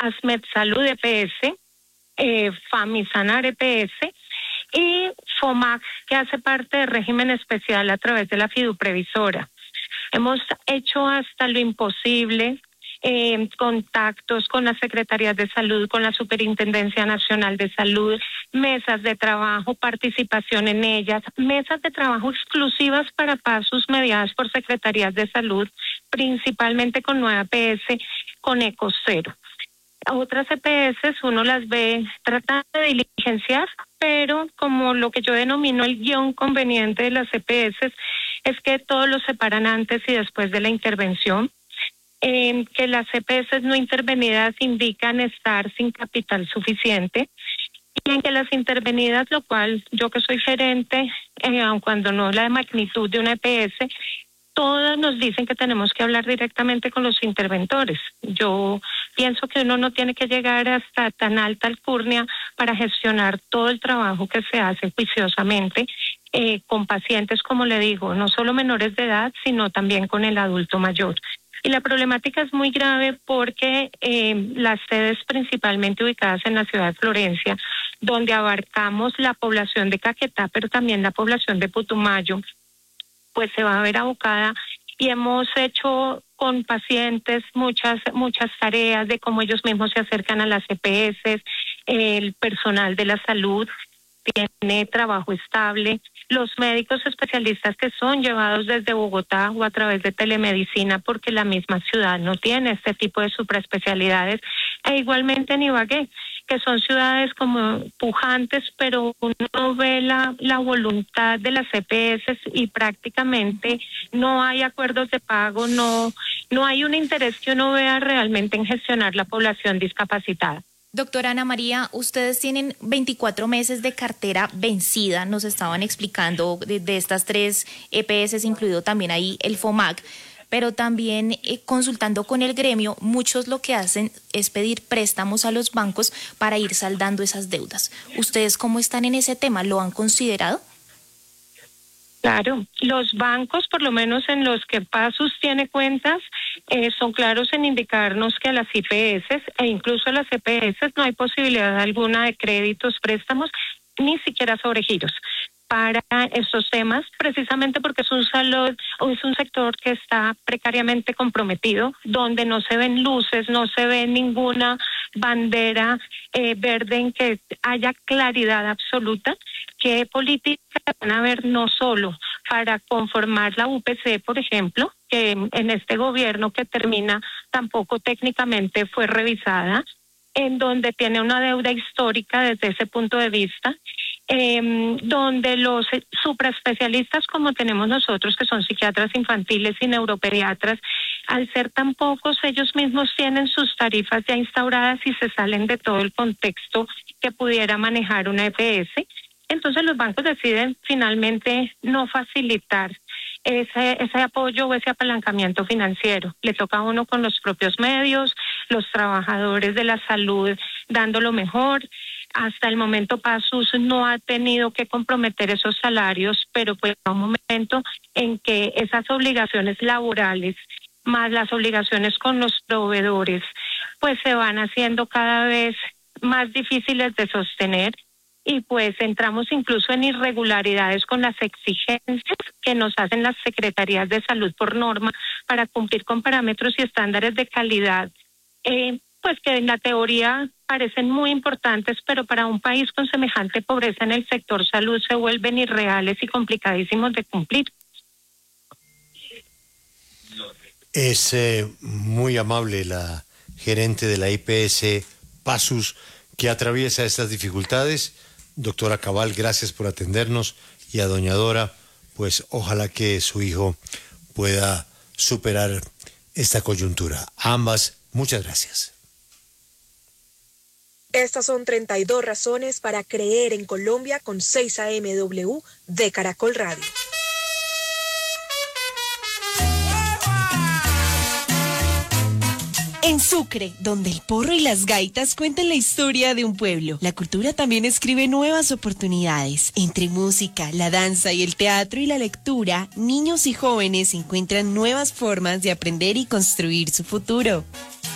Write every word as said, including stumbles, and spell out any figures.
ASMED Salud E P S, eh, Famisanar E P S y FOMAC, que hace parte del régimen especial a través de la fiduprevisora. Hemos hecho hasta lo imposible, eh, contactos con las secretarías de salud, con la Superintendencia Nacional de Salud, mesas de trabajo, participación en ellas, mesas de trabajo exclusivas para pasos mediadas por secretarías de salud, principalmente con Nueva E P S, con Ecocero. Otras E P S uno las ve tratando de diligenciar, pero como lo que yo denomino el guión conveniente de las E P S es que todos los separan antes y después de la intervención, eh, que las E P S no intervenidas indican estar sin capital suficiente, y en que las intervenidas, lo cual yo que soy gerente, eh, aun cuando no la magnitud de una E P S, todas nos dicen que tenemos que hablar directamente con los interventores. Yo pienso que uno no tiene que llegar hasta tan alta alcurnia para gestionar todo el trabajo que se hace juiciosamente eh, con pacientes, como le digo, no solo menores de edad, sino también con el adulto mayor. Y la problemática es muy grave porque eh, las sedes principalmente ubicadas en la ciudad de Florencia, donde abarcamos la población de Caquetá, pero también la población de Putumayo, pues se va a ver abocada, y hemos hecho con pacientes muchas muchas tareas de cómo ellos mismos se acercan a las E P S, el personal de la salud tiene trabajo estable, los médicos especialistas que son llevados desde Bogotá o a través de telemedicina porque la misma ciudad no tiene este tipo de supraespecialidades, e igualmente en Ibagué, que son ciudades como pujantes, pero uno ve la, la voluntad de las E P S y prácticamente no hay acuerdos de pago, no, no hay un interés que uno vea realmente en gestionar la población discapacitada. Doctora Ana María, ustedes tienen veinticuatro meses de cartera vencida, nos estaban explicando de, de estas tres E P S, incluido también ahí el FOMAC, pero también eh, consultando con el gremio, muchos lo que hacen es pedir préstamos a los bancos para ir saldando esas deudas. ¿Ustedes cómo están en ese tema? ¿Lo han considerado? Claro, los bancos, por lo menos en los que Pasus tiene cuentas, eh, son claros en indicarnos que a las I P S e incluso a las E P S no hay posibilidad alguna de créditos, préstamos, ni siquiera sobre giros para estos temas, precisamente porque es un salud o es un sector que está precariamente comprometido, donde no se ven luces, no se ve ninguna bandera eh, verde en que haya claridad absoluta. ¿Qué políticas van a haber no solo para conformar la U P C, por ejemplo, que en este gobierno que termina tampoco técnicamente fue revisada, en donde tiene una deuda histórica desde ese punto de vista, eh, donde los supraespecialistas como tenemos nosotros, que son psiquiatras infantiles y neuropediatras, al ser tan pocos, ellos mismos tienen sus tarifas ya instauradas y se salen de todo el contexto que pudiera manejar una E P S. Entonces los bancos deciden finalmente no facilitar ese, ese apoyo o ese apalancamiento financiero. Le toca a uno con los propios medios, los trabajadores de la salud dando lo mejor. Hasta el momento Pasus no ha tenido que comprometer esos salarios, pero pues a un momento en que esas obligaciones laborales más las obligaciones con los proveedores pues se van haciendo cada vez más difíciles de sostener. Y pues entramos incluso en irregularidades con las exigencias que nos hacen las secretarías de salud por norma para cumplir con parámetros y estándares de calidad, eh, pues que en la teoría parecen muy importantes, pero para un país con semejante pobreza en el sector salud se vuelven irreales y complicadísimos de cumplir. Es eh, muy amable la gerente de la I P S Pasus que atraviesa estas dificultades. Doctora Cabal, gracias por atendernos, y a doña Dora, pues ojalá que su hijo pueda superar esta coyuntura. A ambas, muchas gracias. Estas son treinta y dos razones para creer en Colombia con seis A M W de Caracol Radio. En Sucre, donde el porro y las gaitas cuentan la historia de un pueblo, la cultura también escribe nuevas oportunidades. Entre música, la danza y el teatro y la lectura, niños y jóvenes encuentran nuevas formas de aprender y construir su futuro.